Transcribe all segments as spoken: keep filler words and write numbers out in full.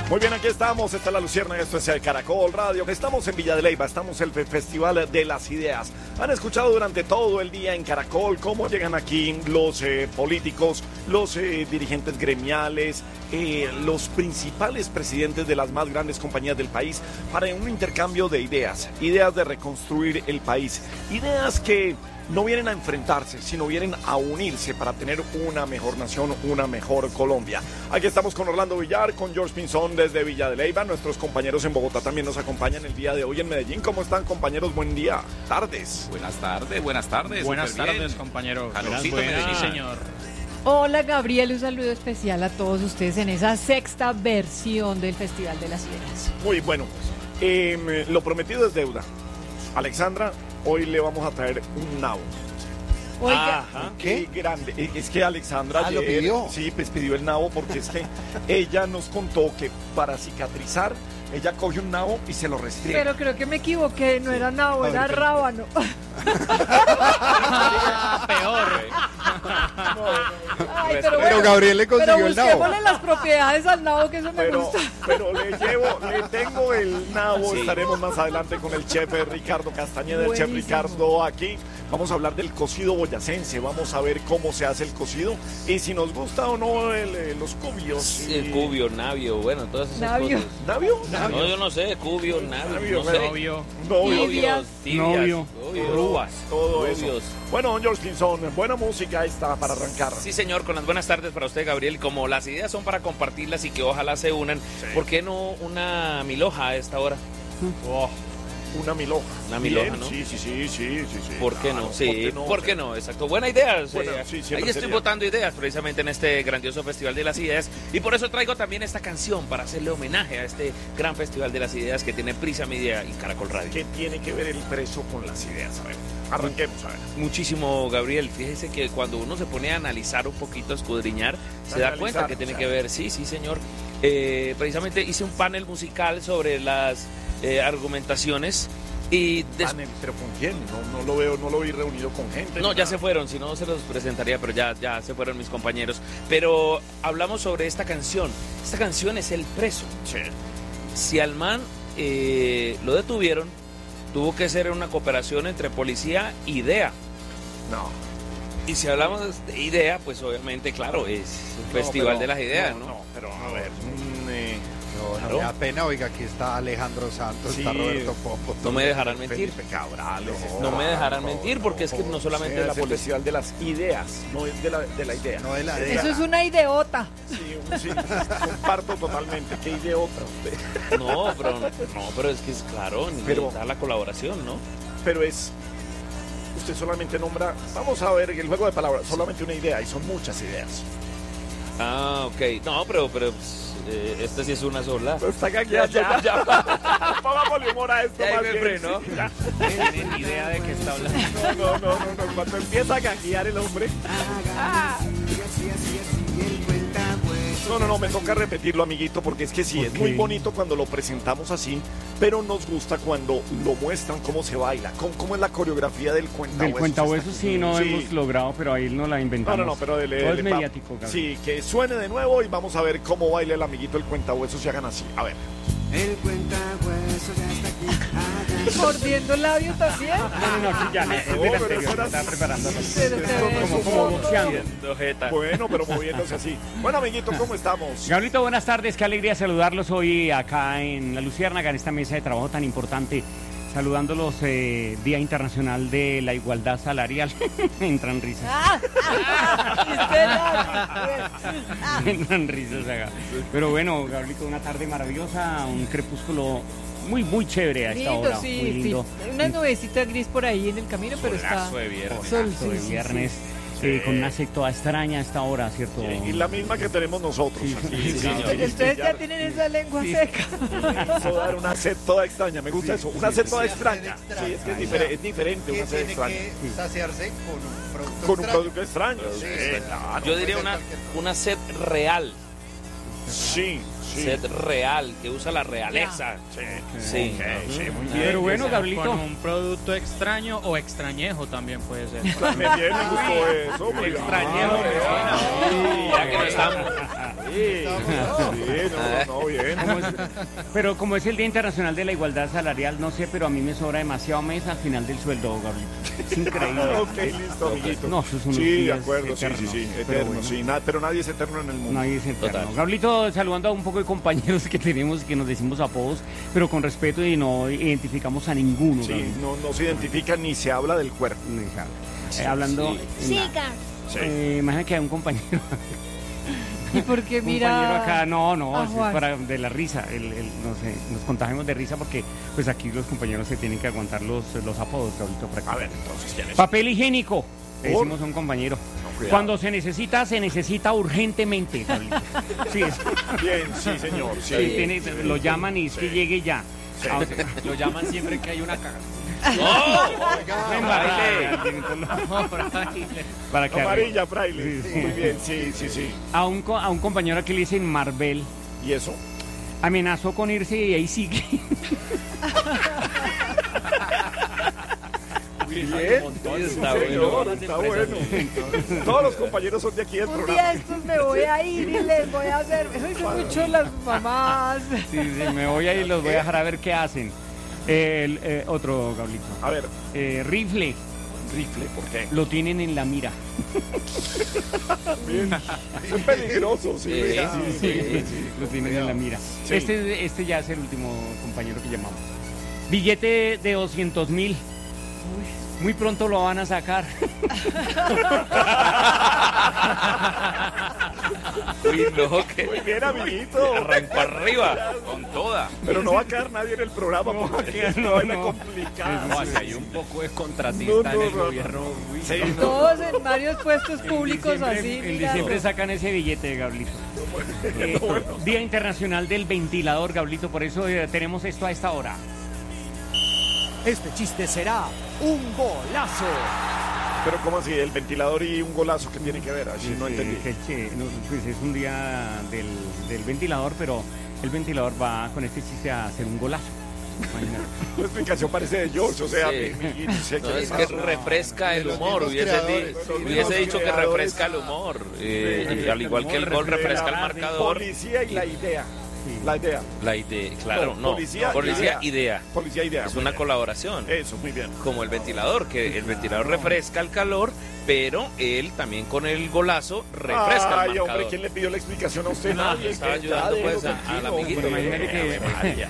Muy bien, aquí estamos, esta es La Luciérnaga, esto es el Caracol Radio, estamos en Villa de Leyva, estamos en el Festival de las Ideas. Han escuchado durante todo el día en Caracol cómo llegan aquí los eh, políticos, los eh, dirigentes gremiales, eh, los principales presidentes de las más grandes compañías del país para un intercambio de ideas, ideas de reconstruir el país, ideas que no vienen a enfrentarse, sino vienen a unirse para tener una mejor nación, una mejor Colombia. Aquí estamos con Orlando Villar, con George Pinzón desde Villa de Leyva. Nuestros compañeros en Bogotá también nos acompañan el día de hoy en Medellín. ¿Cómo están, compañeros? Buen día. Tardes. Buenas tardes, buenas tardes. Buenas tardes, compañeros. Calorcito, Buenas, Medellín. sí, señor. Hola, Gabriel, un saludo especial a todos ustedes en esa sexta versión del Festival de las Ideas. Muy bueno. Eh, lo prometido es deuda. Alexandra, hoy le vamos a traer un nabo. Oiga, Ajá, qué grande. Es que Alexandra Ah, ayer, ¿lo pidió? Sí, pues pidió el nabo porque es que ella nos contó que para cicatrizar ella coge un nabo y se lo restriega. pero creo que me equivoqué, no era nabo, era ver, rábano. Ah, peor. Ay, Pero bueno, Gabriel le consiguió pero el nabo. busquémosle las propiedades al nabo, que eso me Pero, gusta. pero le llevo, le tengo el nabo. Sí. Estaremos más adelante con el chef Ricardo Castañeda, el chef Buenísimo. Ricardo aquí. Vamos a hablar del cocido boyacense, vamos a ver cómo se hace el cocido y si nos gusta o no el, eh, los cubios. y- El cubio, navio, bueno, todas esas Navio. cosas. ¿Navio? No, yo no sé, cubio, navio, Navio, no sé. Novio. Novio. Tibias. tibias, Novio. novio, Rúas. Todo eso. Rubios. Bueno, don George Pinzón, buena música esta para arrancar. Sí, señor, con las buenas tardes para usted, Gabriel. Como las ideas son para compartirlas y que ojalá se unan, ¿por qué no una milhoja a esta hora? Oh, una milhoja. Una milhoja, Bien, ¿no? Sí, sí, sí, sí, sí, sí. ¿Por qué no? Claro, Sí, ¿por qué no? ¿por qué no? Exacto. Buena idea. Bueno, eh, sí, Ahí siempre estoy sería. botando ideas precisamente en este grandioso Festival de las Ideas. Y por eso traigo también esta canción para hacerle homenaje a este gran Festival de las Ideas que tiene Prisa Media y Caracol Radio. ¿Qué tiene que ver el preso con las ideas? A ver, arranquemos, a ver. Muchísimo, Gabriel. Fíjese que cuando uno se pone a analizar un poquito, a escudriñar, se da Analizar, cuenta que tiene o que sea. ver. Sí, sí, señor. Eh, precisamente hice un panel musical sobre las eh, argumentaciones y des- Panel, ¿pero con quién? No, no lo veo, no lo vi reunido con gente. no, ni ya nada. se fueron, si no se los presentaría, pero ya, ya se fueron mis compañeros. Pero hablamos sobre esta canción. Esta canción es El Preso. Sí. Si al man eh, lo detuvieron, tuvo que ser una cooperación entre policía y D E A. No. Y si hablamos de idea, pues obviamente, claro, es un No, festival pero- de las ideas, ¿no? No, pero a ver. mm, eh, No, no Claro. me da pena, oiga, aquí está Alejandro Santos, Sí. está Roberto Pombo. No me dejarán mentir. Felipe Cabral. No me dejarán mentir, porque es que no solamente Sí, la es el policía. festival de las ideas, no es de la, de la idea. No de la Idea. Eso es una ideota. Sí, un- sí, comparto totalmente. ¿Qué idiota usted? No, pero no, pero es que es claro, Pero- necesita la colaboración, ¿no? Pero es. Usted solamente nombra. Vamos a ver el juego de palabras. Solamente una idea y son muchas ideas. Ah, ok. No, pero, pero pues, eh, esta sí es una sola. Está Ya, gagueando. ya, ya. Póngale humor a esto. Ya ahí más me bien, freno. sí, ya. Tienen idea de qué está hablando. No, no, no, no, no. Cuando empieza a gaguear el hombre. No, no, no, me toca repetirlo, amiguito, porque es que sí, es muy bonito cuando lo presentamos así, pero nos gusta cuando lo muestran cómo se baila, cómo, cómo es la coreografía del cuentahuesos. Del cuentahuesos sí no Sí. hemos logrado, pero ahí no la No, inventamos. no, no, pero dele, Todo dele, es pa- mediático, Gabriel. Sí, que suene de nuevo y vamos a ver cómo baila el amiguito el cuentahuesos y hagan así. A ver. El cuentahuesos ya está aquí. Mordiendo el labio también. No, no, no, aquí ya, no, es No, del pero anterior, eso era- estaba preparando. Pero te ves Como, un como poco- boxeando. Siendo jeta. Bueno, pero moviéndose así. Bueno, amiguito, ¿cómo estamos? Gabrielito, buenas tardes, qué alegría saludarlos hoy acá en La Luciérnaga, en esta mesa de trabajo tan importante, saludándolos eh, Día Internacional de la Igualdad Salarial. Entran risas, Ah, ah, ah, entran risas acá. Pero bueno, Gabrielito, una tarde maravillosa, un crepúsculo muy, muy chévere a esta lindo, hora, sí, muy lindo. sí. Una nubecita gris por ahí en el camino, pero está. Solazo de viernes. Sol, Solazo de sí, sí, viernes, sí. eh, Sí. con una sed toda extraña a esta hora, ¿cierto? Y la misma que tenemos nosotros. Sí, así, sí, sí, señor. sí, Porque sí, ustedes ya- ya tienen esa lengua Sí. seca. hizo dar una sed toda extraña, me gusta eso, una sed toda extraña. Sí, es que es, difer- es diferente Que una sed tiene extraña. que saciarse con un producto Con un extraño. producto extraño. Sí, Sí, claro. Yo diría una, una sed real, Sí, sí. sed real, que usa la realeza. Sí, Sí. ok, sí, muy Ujú. bien. Pero bueno, Gabrielito. Con un producto extraño o extrañejo también puede ser. Me bien, me gustó eso. muy bien. Extrañejo, Ah, ya que no estamos. Sí, no, no, bien. Como es- pero como es el Día Internacional de la Igualdad Salarial, no sé, pero a mí me sobra demasiado mes al final del sueldo, Gabriel. Es increíble. Ok, listo, amiguito. No, eso es unos Sí, de días acuerdo, sí, sí, eternos, sí, pero eterno, bueno. sí, na- pero nadie es eterno en el mundo. Nadie es eterno. Total. Gablito, saludando a un poco de compañeros que tenemos que nos decimos apodos, pero con respeto y no identificamos a ninguno. Sí, Gablito. no, no se identifica ni se habla del cuerpo. Ni se habla. Eh, hablando. sí. nada. Sí. Eh, imagina que hay un compañero. ¿Y por qué Un mira? compañero acá, no, no, a es Juan? para de la risa, el, el- no sé, nos contagiamos de risa porque pues aquí los compañeros se tienen que aguantar los, los apodos, Gablito, A ver, prácticamente. entonces, ¿quién es? Papel higiénico, le ¿Por? decimos a un compañero. cuidado. Cuando se necesita, se necesita urgentemente, Gablito. Sí, es- Bien, sí, señor. Sí. sí, tiene- lo llaman y es que Sí. llegue ya. Sí. Ah, Lo llaman siempre que hay una cagada. una embarrada, Fraile. No, fraile. para que Amarilla, fraile. Sí, Sí, muy bien, sí, sí, sí. a un, co- a un compañero que le dicen Marvel ¿Y eso? amenazó con irse y ahí sigue. Bien, Está señor, bueno. está bueno. Todos los compañeros son de aquí del Un día programa. estos me voy a ir y les voy a hacer. Eso dicen mucho las mamás. Sí, sí, me voy a ir y los voy a dejar a ver qué hacen. El, eh, otro, Gablito. A ver, Eh, rifle, rifle, ¿por qué? lo tienen en la mira. Bien. Es peligroso, sí. Sí, sí, Sí, lo tienen en la mira. Sí. Este, este ya es el último compañero que llamamos. Billete de doscientos mil. Muy pronto lo van a sacar. Uy, no, que Muy bien, amiguito. arrancó arriba, con toda. Pero no va a quedar nadie en el programa porque quedar, no, no, vaina no. complicada. No, aquí hay un poco de contratista No, no, en el no. gobierno. Uy, Sí, no. Todos en varios puestos públicos En diciembre- así. En mirando. diciembre sacan ese billete, Gablito. Eh, Día Internacional del Ventilador, Gablito. Por eso eh, tenemos esto a esta hora. Este chiste será un golazo. Pero ¿cómo así? ¿El ventilador y un golazo que tiene que ver? Así no Eh, entendí. que che, no, pues es un día del, del ventilador, pero el ventilador va con este chiste a hacer un golazo. Imagínate. La explicación parece de George, o sea, Sí. mi- mi- sé No, que es le que pasa. refresca el Los humor. mismos Hubiese, creadores, di- sí. hubiese Los dicho que creadores. refresca el humor. Eh, Sí. al igual que el gol humor refresca el La marcador. Policía y la idea. La idea. La idea, claro, No, no. policía, Policía, idea. idea. Policía idea. Es muy una bien. colaboración. Eso, muy bien. Como el ventilador, que el ventilador refresca el calor, pero él también con el golazo refresca Ay, el marcador. hombre, ¿quién le pidió la explicación a usted? No, Nadie. le estaba que ayudando, ya, pues, déjelo a- al tranquilo, amiguito. hombre. Imagínate que- Ave María.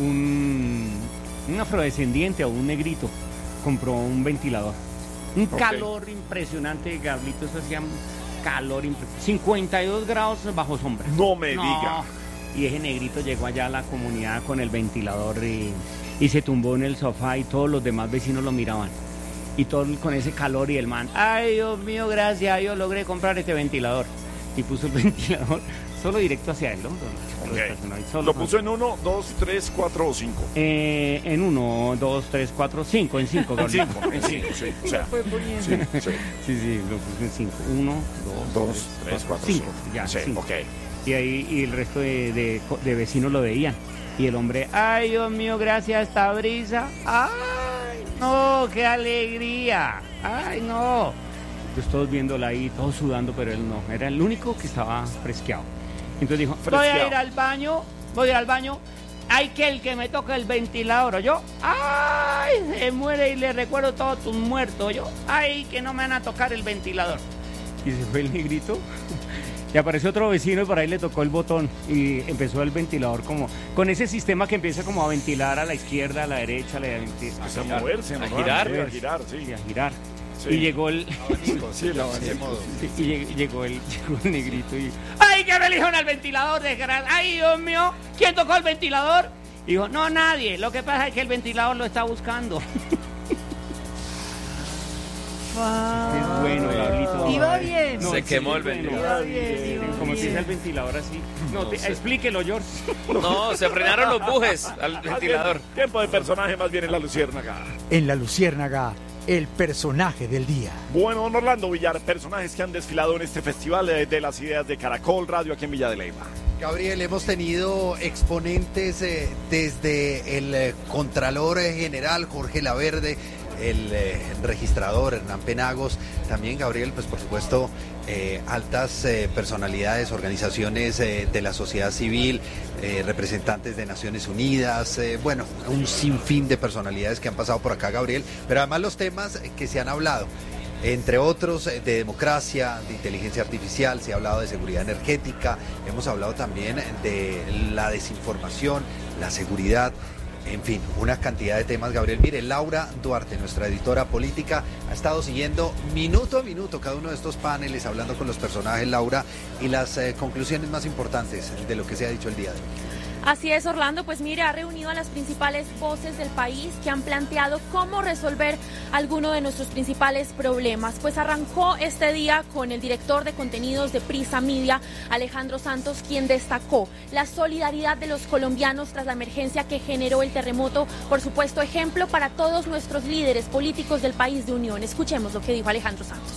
un, un afrodescendiente o un negrito compró un ventilador. Un Ok. calor impresionante, Gablito, eso hacía un calor impresionante. cincuenta y dos grados bajo sombra. No me No. diga. Y ese negrito llegó allá a la comunidad con el ventilador y, y se tumbó en el sofá y todos los demás vecinos lo miraban. Y todo con ese calor y el man, ay Dios mío, gracias, yo logré comprar este ventilador. Y puso el ventilador solo directo hacia él, ¿no? Lo Ok. estacionó ahí solo Lo con- puso en uno, dos, tres, cuatro o cinco. Eh, en uno, dos, tres, cuatro, cinco, en cinco, En Gabriel. cinco, en cinco, sí. O sea, Fue poniendo. sí, sí. Sí, sí, lo puse en cinco. Uno, dos, Dos, tres, cuatro, cinco. cinco. Ya, Sí, cinco. ok. Y ahí y el resto de, de- de vecinos lo veían. Y el hombre, ay Dios mío, gracias a esta brisa. Ay, no, qué alegría. Ay, no. Entonces todos viéndola ahí, todos sudando, pero él no. Era el único que estaba fresqueado. Entonces dijo, voy a Fresqueado. ir al baño, voy a ir al baño. Hay que el que me toque el ventilador, ¿o yo? Ay, se muere y le recuerdo todos tus muertos, yo. Ay, que no me van a tocar el ventilador. Y se fue el negrito. Y apareció otro vecino y por ahí le tocó el botón y empezó el ventilador como con ese sistema que empieza como a ventilar a la izquierda, a la derecha, a, la, Pues a moverse, a ¿no? girar. A girar, y sí. a girar. Sí. Y llegó el Sí, la y lleg- llegó el llegó el negrito y ¡ay, que me eligieron al ventilador, desgraciado! ¡Ay, Dios mío! ¿Quién tocó el ventilador? Y dijo, no, nadie. Lo que pasa es que el ventilador lo está buscando. Es bueno, Gablito. Iba bien. Se quemó el bueno. ventilador. Iba bien, iba Como bien. empieza el ventilador así. No, No te- sé. explíquelo, George. No, se frenaron los bujes al ventilador. Tiempo de personaje más bien en la luciérnaga. En la Luciérnaga, el personaje del día. Bueno, don Orlando Villar, personajes que han desfilado en este festival de, de las ideas de Caracol Radio aquí en Villa de Leyva. Gabriel, hemos tenido exponentes eh, desde el eh, Contralor eh, General Jorge Laverde, el eh, registrador Hernán Penagos, también Gabriel, pues por supuesto, eh, altas eh, personalidades, organizaciones eh, de la sociedad civil, eh, representantes de Naciones Unidas, eh, bueno, un sinfín de personalidades que han pasado por acá, Gabriel, pero además los temas que se han hablado, entre otros de democracia, de inteligencia artificial, se ha hablado de seguridad energética, hemos hablado también de la desinformación, la seguridad, en fin, una cantidad de temas, Gabriel. Mire, Laura Duarte, nuestra editora política, ha estado siguiendo minuto a minuto cada uno de estos paneles, hablando con los personajes, Laura, y las eh, conclusiones más importantes de lo que se ha dicho el día de hoy. Así es, Orlando, pues mire, ha reunido a las principales voces del país que han planteado cómo resolver alguno de nuestros principales problemas. Pues arrancó este día con el director de contenidos de Prisa Media, Alejandro Santos, quien destacó la solidaridad de los colombianos tras la emergencia que generó el terremoto, por supuesto, ejemplo para todos nuestros líderes políticos del país de unión. Escuchemos lo que dijo Alejandro Santos.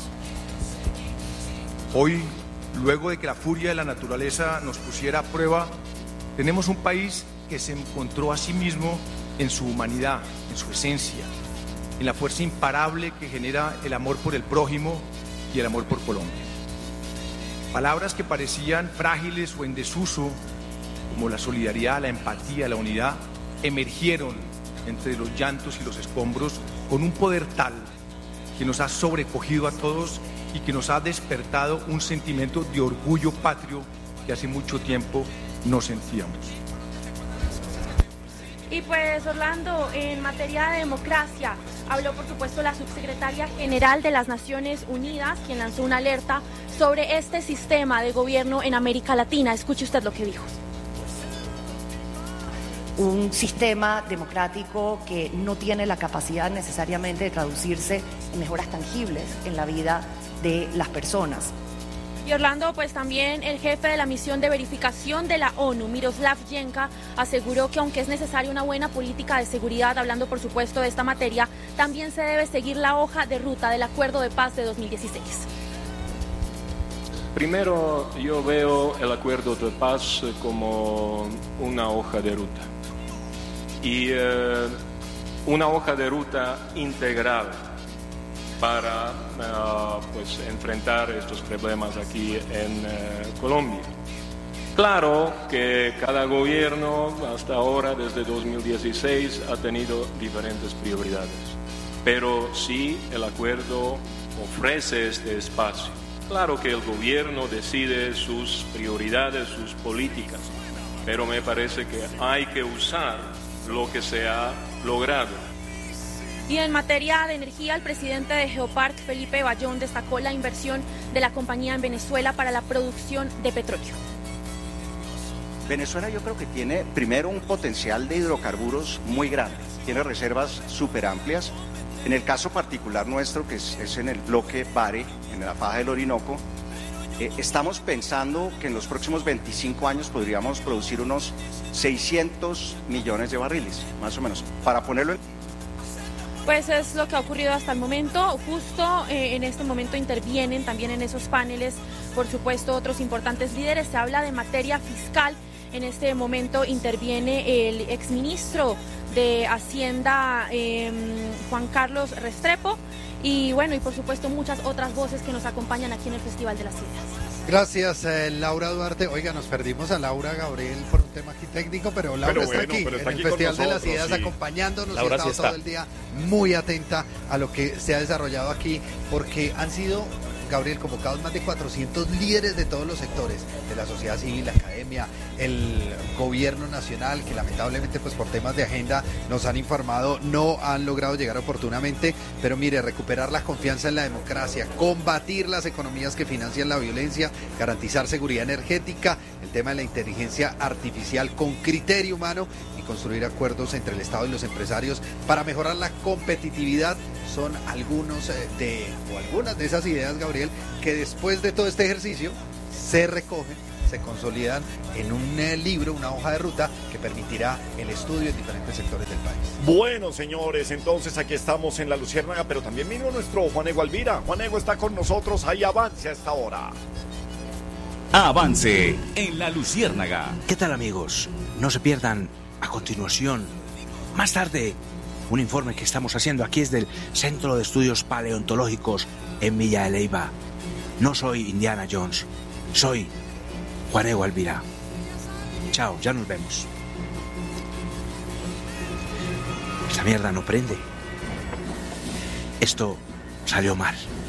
Hoy, luego de que la furia de la naturaleza nos pusiera a prueba, tenemos un país que se encontró a sí mismo en su humanidad, en su esencia, en la fuerza imparable que genera el amor por el prójimo y el amor por Colombia. Palabras que parecían frágiles o en desuso, como la solidaridad, la empatía, la unidad, emergieron entre los llantos y los escombros con un poder tal que nos ha sobrecogido a todos y que nos ha despertado un sentimiento de orgullo patrio que hace mucho tiempo no sentíamos. Y pues, Orlando, en materia de democracia, habló por supuesto la subsecretaria general de las Naciones Unidas, quien lanzó una alerta sobre este sistema de gobierno en América Latina. Escuche usted lo que dijo. Un sistema democrático que no tiene la capacidad necesariamente de traducirse en mejoras tangibles en la vida de las personas. Y Orlando, pues también el jefe de la misión de verificación de la ONU, Miroslav Jenka, aseguró que aunque es necesaria una buena política de seguridad, hablando por supuesto de esta materia, también se debe seguir la hoja de ruta del Acuerdo de Paz de dos mil dieciséis. Primero, yo veo el Acuerdo de Paz como una hoja de ruta y eh, una hoja de ruta integral para uh, pues, enfrentar estos problemas aquí en uh, Colombia. Claro que cada gobierno hasta ahora, desde dos mil dieciséis, ha tenido diferentes prioridades, pero sí el acuerdo ofrece este espacio. Claro que el gobierno decide sus prioridades, sus políticas, pero me parece que hay que usar lo que se ha logrado. Y en materia de energía, el presidente de Geopark, Felipe Bayón, destacó la inversión de la compañía en Venezuela para la producción de petróleo. Venezuela yo creo que tiene primero un potencial de hidrocarburos muy grande, tiene reservas súper amplias. En el caso particular nuestro, que es, es en el bloque Bare, en la faja del Orinoco, eh, estamos pensando que en los próximos veinticinco años podríamos producir unos seiscientos millones de barriles, más o menos, para ponerlo en... Pues es lo que ha ocurrido hasta el momento. Justo eh, en este momento intervienen también en esos paneles, por supuesto, otros importantes líderes. Se habla de materia fiscal. En este momento interviene el exministro de Hacienda, eh, Juan Carlos Restrepo. Y bueno, y por supuesto muchas otras voces que nos acompañan aquí en el Festival de las Ideas. Gracias, eh, Laura Duarte. Oiga, nos perdimos a Laura Gabriel por un tema aquí técnico, pero Laura pero bueno, está aquí, está en aquí el Festival de las Ideas, sí, acompañándonos. Laura y ha estado sí está. todo el día muy atenta a lo que se ha desarrollado aquí, porque han sido, Gabriel, convocados más de cuatrocientos líderes de todos los sectores, de la sociedad civil, la academia, el gobierno nacional, que lamentablemente pues por temas de agenda nos han informado, no han logrado llegar oportunamente, pero mire, recuperar la confianza en la democracia, combatir las economías que financian la violencia, garantizar seguridad energética, el tema de la inteligencia artificial con criterio humano y construir acuerdos entre el Estado y los empresarios para mejorar la competitividad, son algunos de, o algunas de esas ideas, Gabriel, que después de todo este ejercicio se recogen, se consolidan en un eh, libro, una hoja de ruta que permitirá el estudio en diferentes sectores del país. Bueno, señores, entonces aquí estamos en La Luciérnaga, pero también vino nuestro Juanego Alvira. Juanego está con nosotros, ahí avance a esta hora. Avance en La Luciérnaga. ¿Qué tal, amigos? No se pierdan a continuación, más tarde, un informe que estamos haciendo aquí es del Centro de Estudios Paleontológicos en Villa de Leyva. No soy Indiana Jones, soy Juanego Alvira. Chao, ya nos vemos. Esta mierda no prende. Esto salió mal.